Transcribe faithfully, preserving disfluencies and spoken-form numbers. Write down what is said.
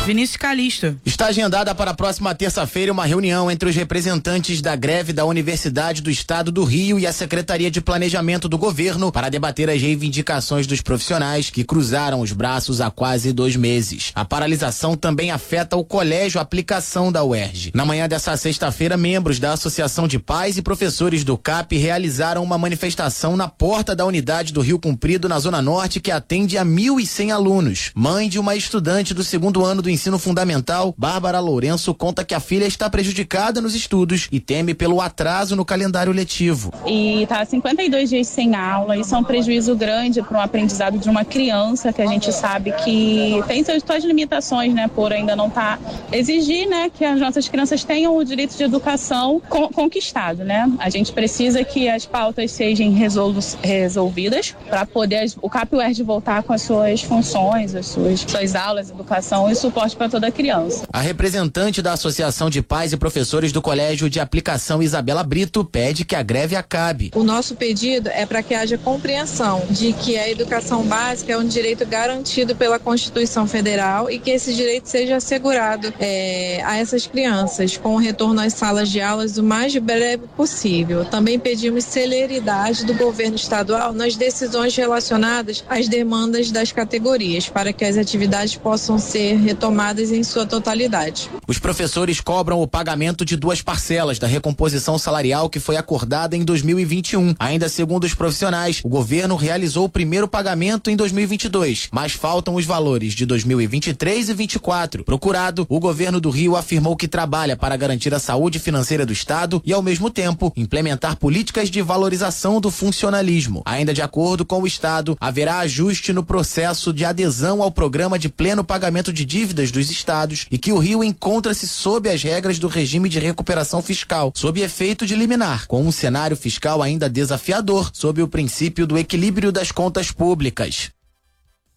Vinícius Calixto. Está agendada para a próxima terça-feira uma reunião entre os representantes da greve da Universidade do Estado do Rio e a Secretaria de Planejamento do Governo para debater as reivindicações dos profissionais que cruzaram os braços há quase dois meses. A paralisação também afeta o Colégio Aplicação da U E R J. Na manhã dessa sexta-feira, membros da Associação de Pais e Professores do C A P realizaram uma manifestação na porta da unidade do Rio Comprido, na Zona Norte, que atende a mil e cem alunos. Mãe de uma estudante do segundo ano do ensino fundamental, Bárbara Lourenço, conta que a filha está prejudicada nos estudos e teme pelo atraso no calendário letivo. E tá cinquenta e dois dias sem aula, isso é um prejuízo grande para o aprendizado de uma criança, que a gente sabe que tem suas, suas limitações, né, por ainda não estar tá, exigir, né, que as nossas crianças tenham o direito de educação con, conquistado, né? A gente precisa que as pautas sejam resolu, resolvidas para poder o C A P U E R J voltar com as suas funções, as suas, suas aulas, educação e suporte para toda criança. A representante da Associação de Pais e Professores do Colégio de Aplicação, Isabela Brito, pede que a greve acabe. O nosso pedido é para que haja compreensão de que a educação básica é um direito garantido pela Constituição Federal e que esse direito seja assegurado é, a essas crianças com o retorno às salas de aulas o mais breve possível. Também pedimos celeridade do governo estadual nas decisões relacionadas às demandas das categorias para que as atividades possam ser retomadas em sua totalidade. Os professores cobram o pagamento de duas parcelas da recomposição salarial que foi acordada em dois mil e vinte e um. Ainda segundo os profissionais, o governo realizou o primeiro pagamento em dois mil e vinte e dois, mas faltam os valores de dois mil e vinte e três e vinte e quatro. Procurado, o governo do Rio afirmou que trabalha para garantir a saúde financeira do Estado e, ao mesmo tempo, implementar políticas de valorização do funcionalismo. Ainda de acordo com o Estado, haverá ajuste no processo de adesão ao programa de pleno pagamento de dívidas dos estados e que o Rio encontra-se sob as regras do regime de recuperação fiscal, sob efeito de liminar, com um cenário fiscal ainda desafiador, sob o princípio do equilíbrio das contas públicas.